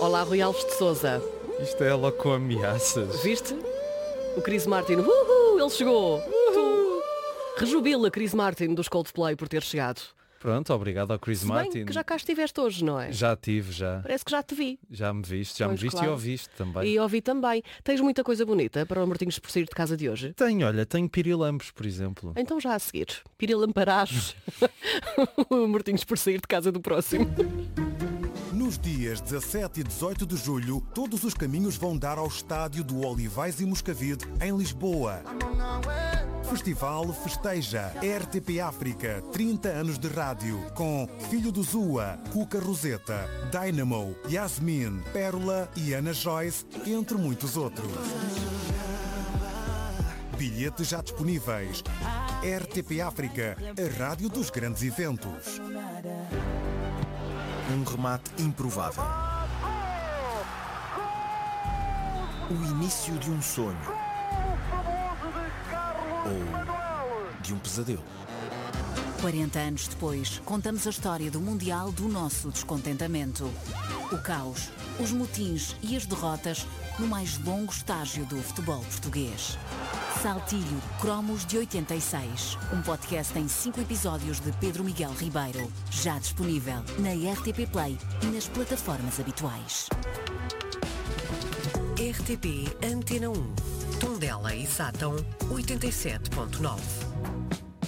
Olá, Rui Alves de Sousa. Isto é ela com ameaças. Viste? O Chris Martin. Uhul, ele chegou. Tu rejubila Chris Martin dos Coldplay por ter chegado. Pronto, obrigado ao Chris Se bem Martin. que já cá estiveste hoje, não é? Já tive, já. Parece que já te vi. Já me viste, Pois, e claro. ouviste também. E ouvi também. Tens muita coisa bonita para o Martins por sair de casa de hoje? Tenho pirilampos, por exemplo. Então já a seguir. Pirilamparás. O Martins por sair de casa do próximo. Nos dias 17 e 18 de julho, todos os caminhos vão dar ao estádio do Olivais e Moscavide, em Lisboa. Festival festeja RTP África, 30 anos de rádio, com Filho do Zua, Cuca Roseta, Dynamo, Yasmin, Pérola e Ana Joyce, entre muitos outros. Bilhetes já disponíveis. RTP África, a rádio dos grandes eventos. Um remate improvável. O início de um sonho. Ou de um pesadelo. 40 anos depois, contamos a história do Mundial do nosso descontentamento. O caos, os motins e as derrotas no mais longo estágio do futebol português. Saltilho Cromos de 86. Um podcast em 5 episódios de Pedro Miguel Ribeiro. Já disponível na RTP Play e nas plataformas habituais. RTP Antena 1. Tondela e Sátão 87.9.